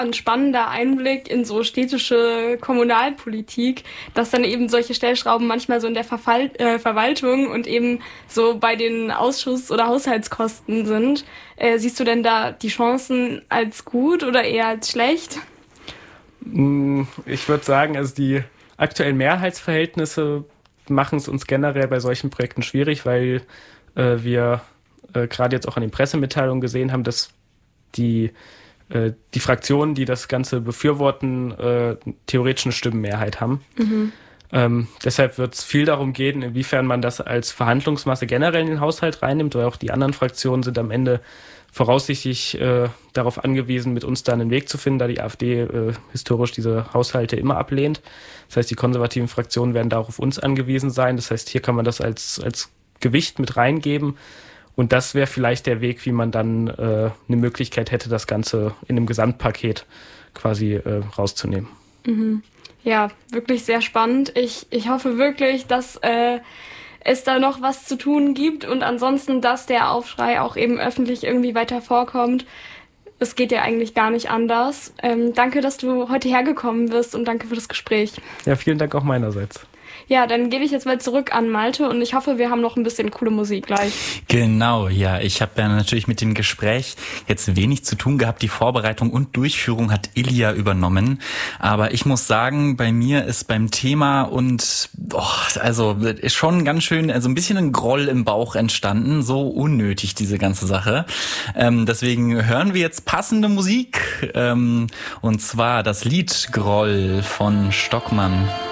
Ein spannender Einblick in so städtische Kommunalpolitik, dass dann eben solche Stellschrauben manchmal so in der Verwaltung und eben so bei den Ausschuss- oder Haushaltskosten sind. Siehst du denn da die Chancen als gut oder eher als schlecht? Ich würde sagen, also die aktuellen Mehrheitsverhältnisse machen es uns generell bei solchen Projekten schwierig, weil wir gerade jetzt auch an den Pressemitteilungen gesehen haben, dass die Fraktionen, die das Ganze befürworten, theoretisch eine Stimmenmehrheit haben. Deshalb wird es viel darum gehen, inwiefern man das als Verhandlungsmasse generell in den Haushalt reinnimmt, weil auch die anderen Fraktionen sind am Ende voraussichtlich darauf angewiesen, mit uns da einen Weg zu finden, da die AfD historisch diese Haushalte immer ablehnt. Das heißt, die konservativen Fraktionen werden da auch auf uns angewiesen sein. Das heißt, hier kann man das als Gewicht mit reingeben. Und das wäre vielleicht der Weg, wie man dann eine Möglichkeit hätte, das Ganze in einem Gesamtpaket quasi rauszunehmen. Ja, wirklich sehr spannend. Ich hoffe wirklich, dass es da noch was zu tun gibt und ansonsten, dass der Aufschrei auch eben öffentlich irgendwie weiter vorkommt. Es geht ja eigentlich gar nicht anders. Danke, dass du heute hergekommen bist und danke für das Gespräch. Ja, vielen Dank auch meinerseits. Ja, dann gebe ich jetzt mal zurück an Malte und ich hoffe, wir haben noch ein bisschen coole Musik gleich. Genau, ja. Ich habe ja natürlich mit dem Gespräch jetzt wenig zu tun gehabt. Die Vorbereitung und Durchführung hat Ilja übernommen. Aber ich muss sagen, bei mir ist beim Thema und also ist schon ganz schön, also ein bisschen ein Groll im Bauch entstanden. So unnötig, diese ganze Sache. Deswegen hören wir jetzt passende Musik. Und zwar das Lied Groll von Stockmann.